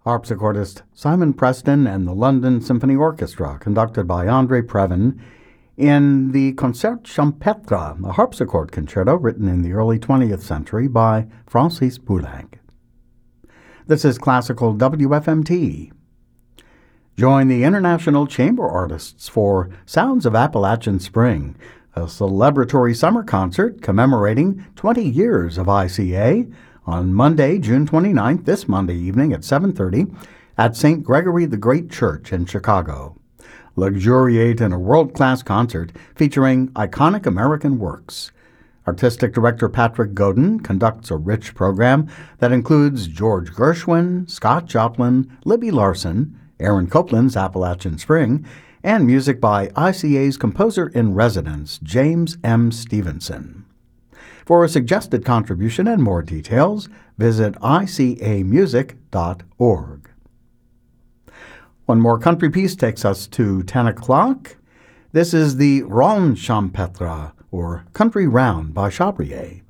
harpsichordist Simon Preston and the London Symphony Orchestra, conducted by André Previn, in the Concert Champêtre, a harpsichord concerto written in the early 20th century by Francis Poulenc. This is Classical WFMT. Join the International Chamber Artists for Sounds of Appalachian Spring, a celebratory summer concert commemorating 20 years of ICA, on Monday, June 29th, this Monday evening at 7:30, at St. Gregory the Great Church in Chicago. Luxuriate in a world-class concert featuring iconic American works. Artistic Director Patrick Godin conducts a rich program that includes George Gershwin, Scott Joplin, Libby Larsen, Aaron Copland's Appalachian Spring, and music by ICA's composer-in-residence, James M. Stevenson. For a suggested contribution and more details, visit icamusic.org. One more country piece takes us to 10 o'clock. This is the Ronde Champêtre, or Country Round by Chabrier.